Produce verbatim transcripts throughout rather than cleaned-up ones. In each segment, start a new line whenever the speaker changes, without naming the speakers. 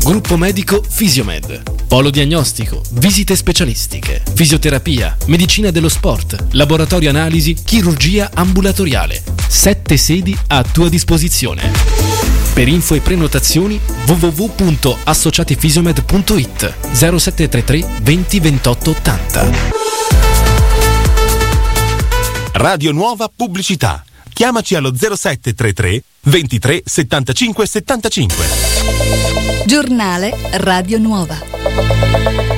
Gruppo medico Fisiomed. Polo diagnostico, visite specialistiche, fisioterapia, medicina dello sport, laboratorio analisi, chirurgia ambulatoriale. Sette sedi a tua disposizione. Per info e prenotazioni w w w punto associatifisiomed punto it zero sette tre tre venti ventotto ottanta.
Radio Nuova Pubblicità. Chiamaci allo zero sette tre tre ventitré settantacinque settantacinque.
Giornale Radio Nuova.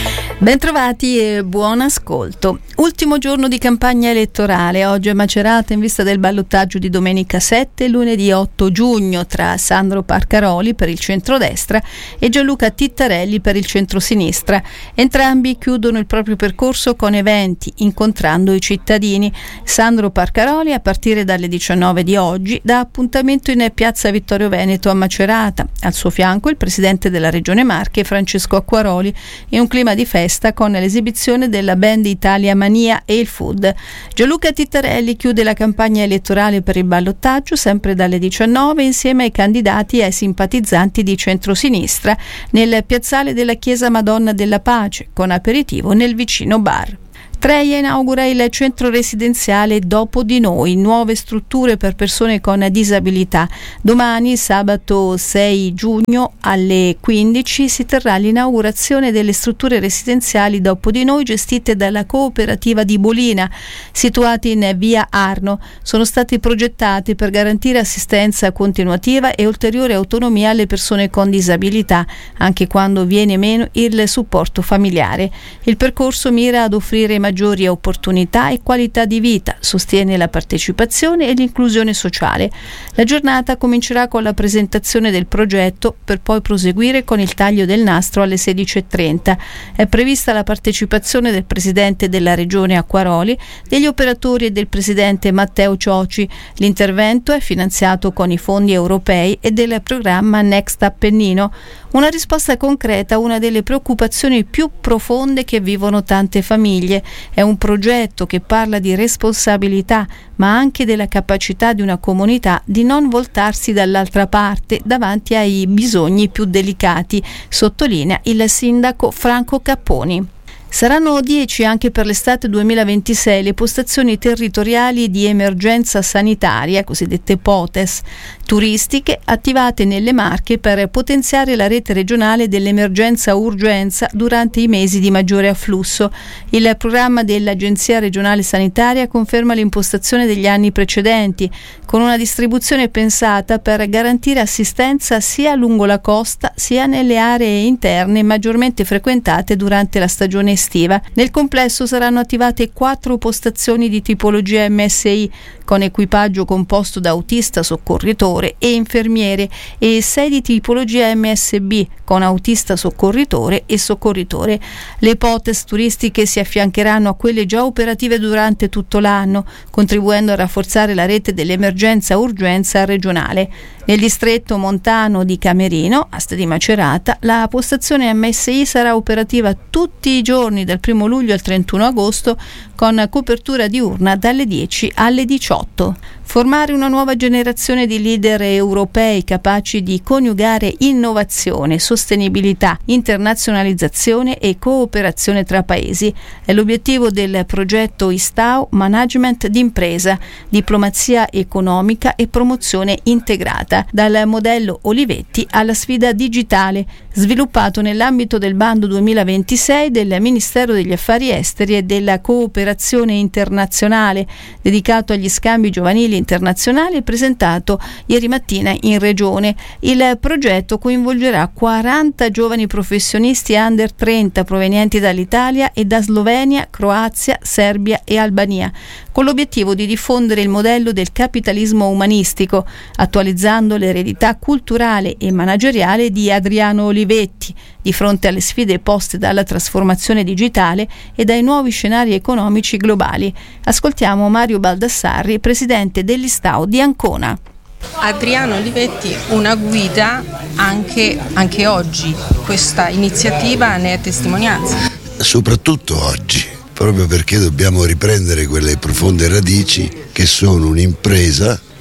Bentrovati e buon ascolto. Ultimo giorno di campagna elettorale, oggi a Macerata in vista del ballottaggio di domenica sette e lunedì otto giugno tra Sandro Parcaroli per il centrodestra e Gianluca Tittarelli per il centrosinistra. Entrambi chiudono il proprio percorso con eventi, incontrando i cittadini. Sandro Parcaroli a partire dalle diciannove di oggi dà appuntamento in piazza Vittorio Veneto a Macerata. Al suo fianco il presidente della Regione Marche Francesco Acquaroli in un clima di festa con l'esibizione della band Italia Mania e il Food. Gianluca Tittarelli chiude la campagna elettorale per il ballottaggio sempre dalle diciannove insieme ai candidati e ai simpatizzanti di centrosinistra nel piazzale della Chiesa Madonna della Pace con aperitivo nel vicino bar. Treia inaugura il centro residenziale Dopo di Noi, nuove strutture per persone con disabilità. Domani, sabato sei giugno alle quindici, si terrà l'inaugurazione delle strutture residenziali Dopo di Noi gestite dalla cooperativa di Bolina, situate in via Arno. Sono stati progettati per garantire assistenza continuativa e ulteriore autonomia alle persone con disabilità, anche quando viene meno il supporto familiare. Il percorso mira ad offrire maggiori opportunità e qualità di vita, sostiene la partecipazione e l'inclusione sociale. La giornata comincerà con la presentazione del progetto per poi proseguire con il taglio del nastro alle sedici e trenta. È prevista la partecipazione del presidente della regione Acquaroli, degli operatori e del presidente Matteo Cioci. L'intervento è finanziato con i fondi europei e del programma Next Appennino. Una risposta concreta a una delle preoccupazioni più profonde che vivono tante famiglie. È un progetto che parla di responsabilità, ma anche della capacità di una comunità di non voltarsi dall'altra parte davanti ai bisogni più delicati, sottolinea il sindaco Franco Capponi. Saranno dieci anche per l'estate duemilaventisei le postazioni territoriali di emergenza sanitaria, cosiddette POTES, turistiche attivate nelle Marche per potenziare la rete regionale dell'emergenza urgenza durante i mesi di maggiore afflusso. Il programma dell'Agenzia regionale sanitaria conferma l'impostazione degli anni precedenti, con una distribuzione pensata per garantire assistenza sia lungo la costa sia nelle aree interne maggiormente frequentate durante la stagione estiva. Nel complesso saranno attivate quattro postazioni di tipologia M S I con equipaggio composto da autista soccorritore e infermiere e sei di tipologia M S B con autista soccorritore e soccorritore. Le POTES turistiche si affiancheranno a quelle già operative durante tutto l'anno, contribuendo a rafforzare la rete dell'emergenza urgenza regionale. Nel distretto montano di Camerino, Asta di Macerata, la postazione M S I sarà operativa tutti i giorni dal primo luglio al trentuno agosto con copertura diurna dalle dieci alle diciotto. Formare una nuova generazione di leader europei capaci di coniugare innovazione, sostenibilità, internazionalizzazione e cooperazione tra paesi è l'obiettivo del progetto ISTAU Management d'impresa, diplomazia economica e promozione integrata, dal modello Olivetti alla sfida digitale, sviluppato nell'ambito del bando duemilaventisei del Ministero degli Affari Esteri e della Cooperazione Internazionale, dedicato agli scambi giovanili internazionali, presentato ieri mattina in regione. Il progetto coinvolgerà quaranta giovani professionisti under trenta provenienti dall'Italia e da Slovenia, Croazia, Serbia e Albania, con l'obiettivo di diffondere il modello del capitalismo umanistico, attualizzando l'eredità culturale e manageriale di Adriano Olivetti, di fronte alle sfide poste dalla trasformazione digitale e dai nuovi scenari economici globali. Ascoltiamo Mario Baldassarri, presidente dell'Istau di Ancona.
Adriano Olivetti, una guida anche, anche oggi, questa iniziativa ne è testimonianza.
Soprattutto oggi, proprio perché dobbiamo riprendere quelle profonde radici che sono un'impresa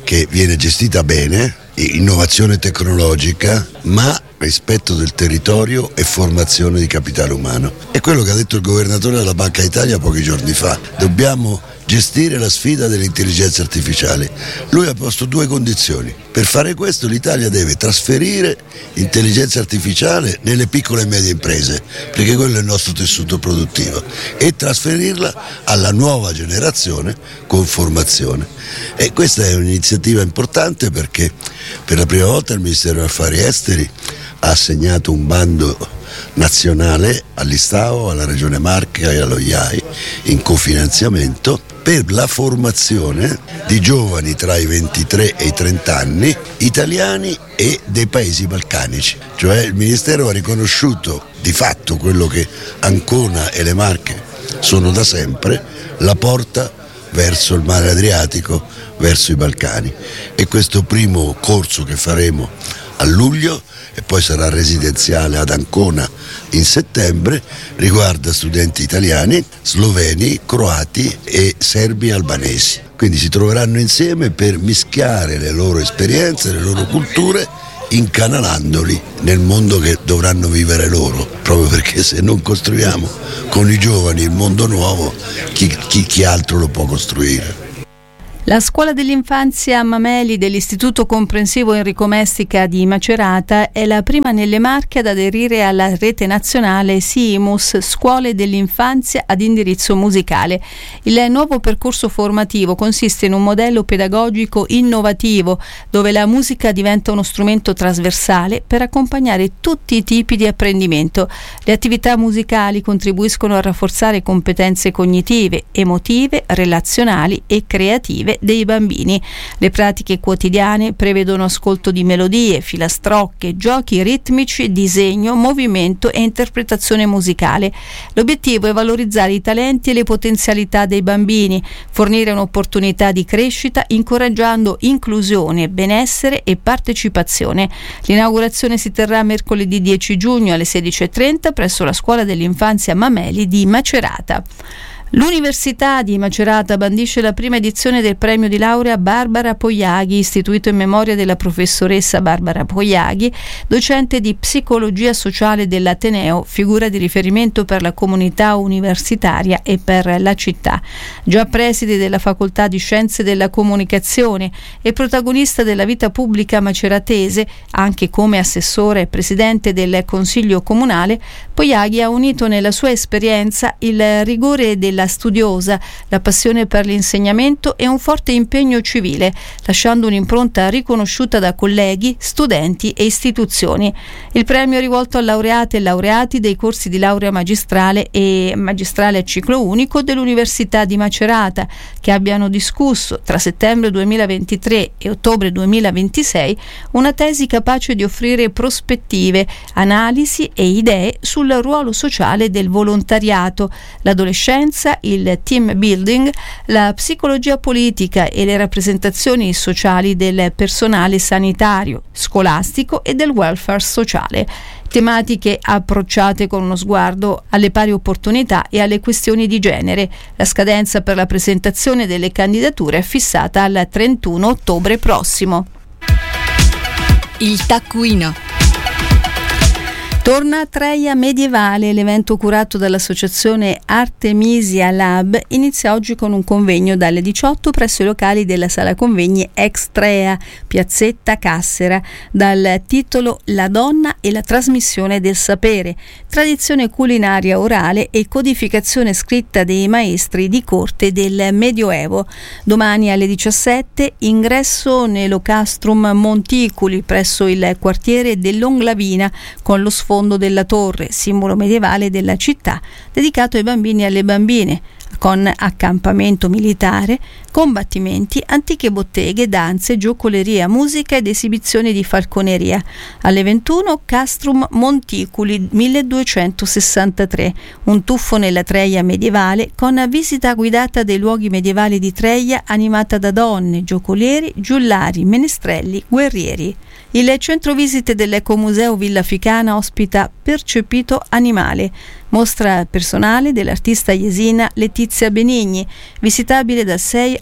che viene gestita bene, innovazione tecnologica, ma rispetto del territorio e formazione di capitale umano. È quello che ha detto il governatore della Banca d'Italia pochi giorni fa. Dobbiamo gestire la sfida dell'intelligenza artificiale. Lui ha posto due condizioni. Per fare questo l'Italia deve trasferire intelligenza artificiale nelle piccole e medie imprese, perché quello è il nostro tessuto produttivo, e trasferirla alla nuova generazione con formazione. E questa è un'iniziativa importante perché per la prima volta il Ministero degli Affari Esteri ha assegnato un bando nazionale all'Istao, alla Regione Marche e allo I A I in cofinanziamento per la formazione di giovani tra i ventitré e i trenta anni italiani e dei paesi balcanici. Cioè il Ministero ha riconosciuto di fatto quello che Ancona e le Marche sono da sempre, la porta verso il mare Adriatico, verso i Balcani. E questo primo corso che faremo a luglio e poi sarà residenziale ad Ancona in settembre, riguarda studenti italiani, sloveni, croati e serbi albanesi. Quindi si troveranno insieme per mischiare le loro esperienze, le loro culture, incanalandoli nel mondo che dovranno vivere loro, proprio perché se non costruiamo con i giovani il mondo nuovo, chi, chi, chi altro lo può costruire?
La scuola dell'infanzia Mameli dell'Istituto Comprensivo Enrico Mestica di Macerata è la prima nelle Marche ad aderire alla rete nazionale SIMUS, Scuole dell'Infanzia ad indirizzo musicale. Il nuovo percorso formativo consiste in un modello pedagogico innovativo dove la musica diventa uno strumento trasversale per accompagnare tutti i tipi di apprendimento. Le attività musicali contribuiscono a rafforzare competenze cognitive, emotive, relazionali e creative dei bambini. Le pratiche quotidiane prevedono ascolto di melodie, filastrocche, giochi ritmici, disegno, movimento e interpretazione musicale. L'obiettivo è valorizzare i talenti e le potenzialità dei bambini, fornire un'opportunità di crescita incoraggiando inclusione, benessere e partecipazione. L'inaugurazione si terrà mercoledì dieci giugno alle sedici e trenta presso la Scuola dell'Infanzia Mameli di Macerata. L'Università di Macerata bandisce la prima edizione del premio di laurea Barbara Poiaghi, istituito in memoria della professoressa Barbara Poiaghi, docente di psicologia sociale dell'Ateneo, figura di riferimento per la comunità universitaria e per la città. Già preside della Facoltà di Scienze della Comunicazione e protagonista della vita pubblica maceratese, anche come assessore e presidente del Consiglio Comunale, Poiaghi ha unito nella sua esperienza il rigore della studiosa, la passione per l'insegnamento e un forte impegno civile, lasciando un'impronta riconosciuta da colleghi, studenti e istituzioni. Il premio è rivolto a laureate e laureati dei corsi di laurea magistrale e magistrale a ciclo unico dell'Università di Macerata, che abbiano discusso tra settembre duemilaventitré e ottobre duemilaventisei una tesi capace di offrire prospettive, analisi e idee sul ruolo sociale del volontariato, l'adolescenza, il team building, la psicologia politica e le rappresentazioni sociali del personale sanitario, scolastico e del welfare sociale. Tematiche approcciate con uno sguardo alle pari opportunità e alle questioni di genere. La scadenza per la presentazione delle candidature è fissata al trentuno ottobre prossimo.
Il taccuino.
Torna Treia Medievale, l'evento curato dall'associazione Artemisia Lab inizia oggi con un convegno dalle diciotto presso i locali della sala convegni ex Trea, piazzetta Cassera, dal titolo La donna e la trasmissione del sapere, tradizione culinaria orale e codificazione scritta dei maestri di corte del Medioevo. Domani alle diciassette ingresso nell'Ocastrum Monticuli presso il quartiere dell'Onglavina con lo sfondo della torre, simbolo medievale della città, dedicato ai bambini e alle bambine, con accampamento militare, combattimenti, antiche botteghe, danze, giocoleria, musica ed esibizioni di falconeria. Alle ventuno Castrum Monticuli milleduecentosessantatré, un tuffo nella Treia medievale con visita guidata dei luoghi medievali di Treia animata da donne, giocolieri, giullari, menestrelli, guerrieri. Il centro visite dell'Ecomuseo Villa Ficana ospita Percepito Animale, mostra personale dell'artista jesina Letizia Benigni, visitabile dal sei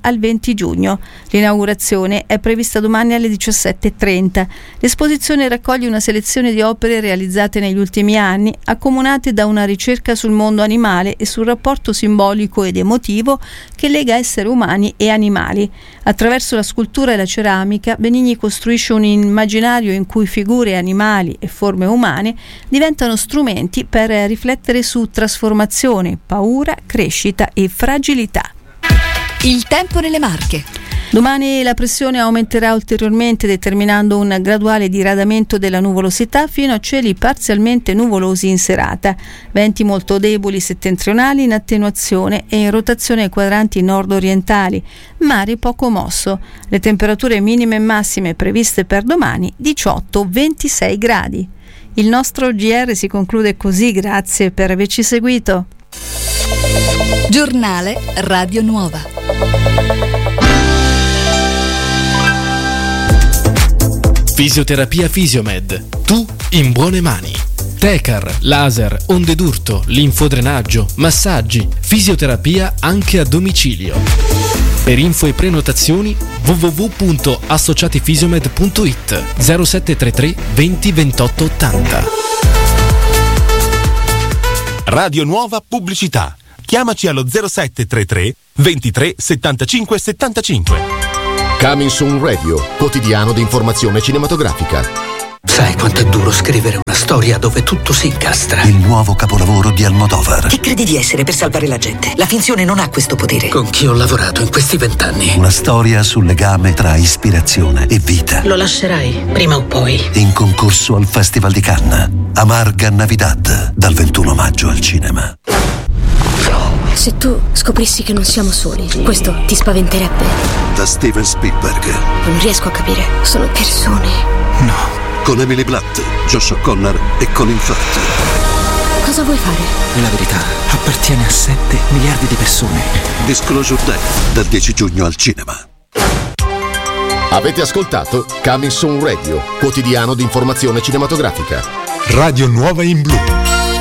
al venti giugno. L'inaugurazione è prevista domani alle diciassette e trenta. L'esposizione raccoglie una selezione di opere realizzate negli ultimi anni, accomunate da una ricerca sul mondo animale e sul rapporto simbolico ed emotivo che lega esseri umani e animali. Attraverso la scultura e la ceramica, Benigni costruisce un immaginario in cui figure animali e forme umane diventano strumenti per riflettere su trasformazione, paura, crescita e fragilità.
Il tempo nelle Marche.
Domani la pressione aumenterà ulteriormente, determinando un graduale diradamento della nuvolosità fino a cieli parzialmente nuvolosi in serata. Venti molto deboli settentrionali in attenuazione e in rotazione ai quadranti nord-orientali. Mare poco mosso. Le temperature minime e massime previste per domani diciotto ventisei gradi. Il nostro G R si conclude così, grazie per averci seguito.
Giornale Radio Nuova.
Fisioterapia Fisiomed. Tu in buone mani. Tecar, laser, onde d'urto, linfodrenaggio, massaggi, fisioterapia anche a domicilio. Per info e prenotazioni w w w punto associatifisiomed punto i t zero sette tre tre venti ventotto ottanta.
Radio Nuova Pubblicità. Chiamaci allo zero sette tre tre ventitré settantacinque settantacinque.
Coming Soon Radio, quotidiano di informazione cinematografica.
Sai quanto è duro scrivere una storia dove tutto si incastra?
Il nuovo capolavoro di Almodovar.
Chi credi di essere per salvare la gente? La finzione non ha questo potere. Con chi ho lavorato in questi vent'anni?
Una storia sul legame tra ispirazione e vita.
Lo lascerai, prima o poi.
In concorso al Festival di Cannes. Amarga Navidad, dal ventuno maggio al cinema.
Se tu scoprissi che non siamo soli, questo ti spaventerebbe?
Da Steven Spielberg.
Non riesco a capire, sono persone.
No. Con Emily Blunt, Josh O'Connor e Colin Firth.
Cosa vuoi fare?
La verità appartiene a sette miliardi di persone.
Disclosure Day, dal dieci giugno al cinema.
Avete ascoltato Coming Soon Radio, quotidiano di informazione cinematografica.
Radio Nuova in blu.